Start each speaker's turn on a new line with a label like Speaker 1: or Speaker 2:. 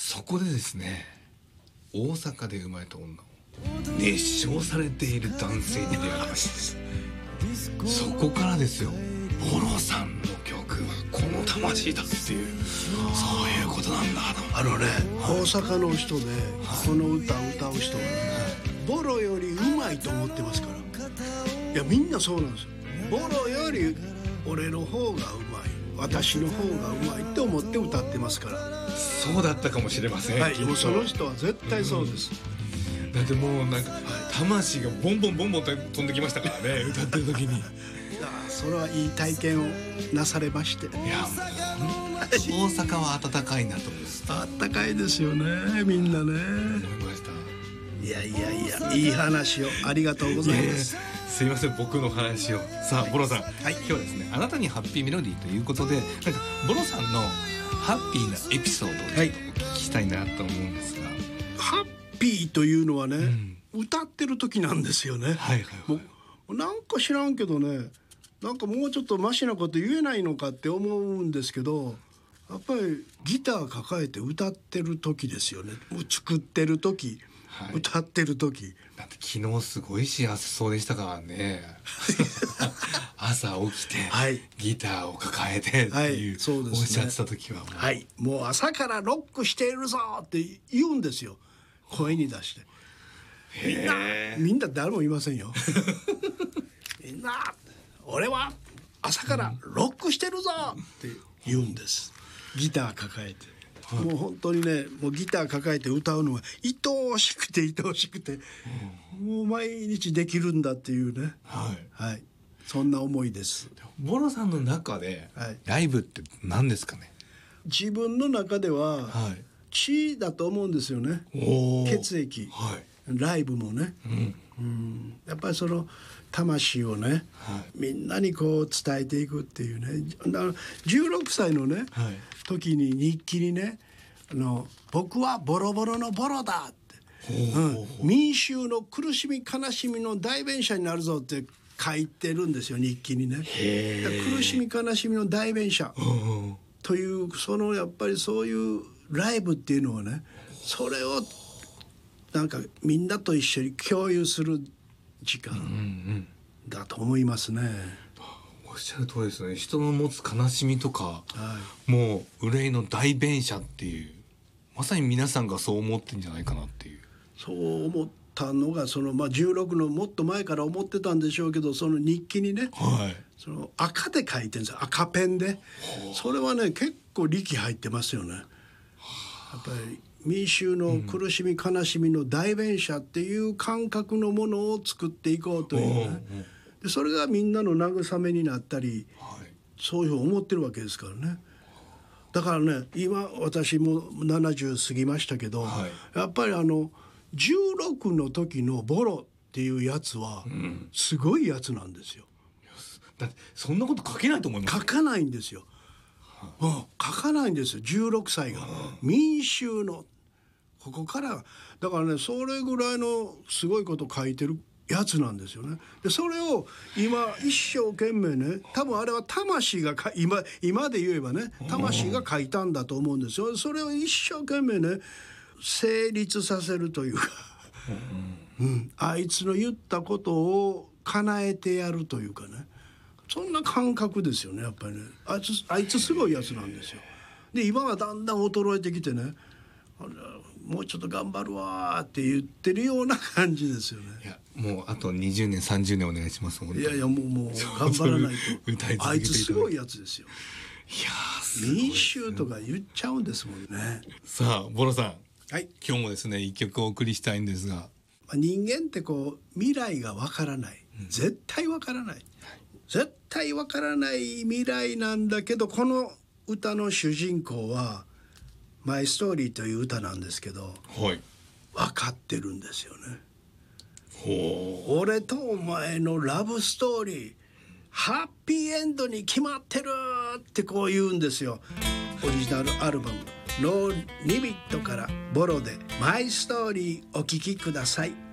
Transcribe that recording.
Speaker 1: そこでですね、大阪で生まれた女を熱唱されている男性に出会いまして、そこからですよ、ボロさんの曲はこの魂だっていう、そういうことなんだと。
Speaker 2: 大阪の人でこの歌を歌う人はね、ボロよりうまいと思ってますから。いや、みんなそうなんですよ。ボロより俺の方がうまい、私の方がうまいって思って歌ってますから。
Speaker 1: そうだったかもしれません。
Speaker 2: はい、もうその人は絶対そうです。
Speaker 1: だってもうなんか魂がボンボンボンボンと飛んできましたからね、歌ってる時に。
Speaker 2: それはいい体験をなされまして。いや、
Speaker 1: 大阪は暖かいなと思います。
Speaker 2: 暖かいですよね、みんなね。
Speaker 1: 思いました。
Speaker 2: いや、いい話をありがとうございます。
Speaker 1: すいません、僕の話を。さあボロさん、今日はですね、あなたにハッピーメロディーということで、なんかボロさんのハッピーなエピソードをちょっとお聞きしたいなと思うんですが、
Speaker 2: ハッピーというのはね、歌ってる時なんですよね。もうなんか知らんけどね、なんかもうちょっとマシなこと言えないのかって思うんですけど、やっぱりギター抱えて歌ってる時ですよね。もう作ってる時、歌ってる時。
Speaker 1: だって昨日すごい幸せそうでしたからね。朝起きて、ギターを抱えてっていう、
Speaker 2: そうですね、
Speaker 1: おっしゃってた時は
Speaker 2: もう朝からロックしているぞって言うんですよ、声に出して。みんな誰もいませんよ。みんな俺は朝からロックしてるぞって言うんです、ギター抱えて。もう本当にね、もうギター抱えて歌うのが愛おしくて愛おしくて、もう毎日できるんだっていうね、そんな思いです。
Speaker 1: ボロさんの中でライブって何ですかね。
Speaker 2: 自分の中では血だと思うんですよね。血液、ライブもね、やっぱりその魂をね、みんなにこう伝えていくっていうね。16歳のね、時に日記にね、僕はボロボロのボロだって、民衆の苦しみ悲しみの代弁者になるぞって書いてるんですよ、日記にね。苦しみ悲しみの代弁者という、そのやっぱりそういうライブっていうのはね、それをなんかみんなと一緒に共有する時間だと思いますね。
Speaker 1: おっしゃる通りですね。人の持つ悲しみとか、もう憂いの代弁者っていう、まさに皆さんがそう思ってんじゃないかなっていう。
Speaker 2: そう思ったのが16のもっと前から思ってたんでしょうけど、その日記にね、その赤で書いてるんですよ、赤ペンで。それはね、結構力入ってますよね。やっぱり民衆の苦しみ悲しみの代弁者っていう感覚のものを作っていこうというね、でそれがみんなの慰めになったり、そういうふうに思ってるわけですからね。だからね、今私も70過ぎましたけど、やっぱり16の時のボロっていうやつはすごいやつなんですよ。
Speaker 1: だってそんなこと書けないと思います。
Speaker 2: 書かないんですよ。書かないんですよ、16歳が。民衆のここからだからね、それぐらいのすごいこと書いてるやつなんですよね。でそれを今一生懸命ね、多分あれは魂が今で言えばね、魂が書いたんだと思うんですよ。それを一生懸命ね、成立させるというか、あいつの言ったことを叶えてやるというかね、そんな感覚ですよね、やっぱりね。あいつすごいやつなんですよ。で今はだんだん衰えてきてね、もうちょっと頑張るわって言ってるような感じですよね。
Speaker 1: いや、もうあと20年30年お願いします。
Speaker 2: いやもう頑張らないと。あいつすごいやつですよ。民衆とか言っちゃうんですもんね。
Speaker 1: さあボロさん、今日もですね一曲お送りしたいんですが、
Speaker 2: 人間ってこう未来がわからない、絶対わからない、絶対わからない未来なんだけど、この歌の主人公はマイストーリーという歌なんですけど、分かってるんですよね。俺とお前のラブストーリー、ハッピーエンドに決まってるってこう言うんですよ。オリジナルアルバム「ノーリミット」からボロでマイストーリーお聴きください。